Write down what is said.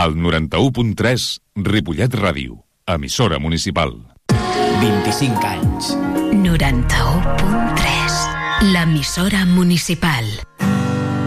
Al 91.3, Ripollet Ràdio, emissora municipal. 25 anys. 91.3, l'emissora municipal.